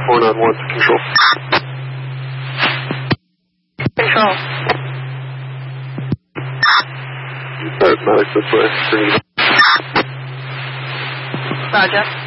491 to control. Control. Medic this way. Roger.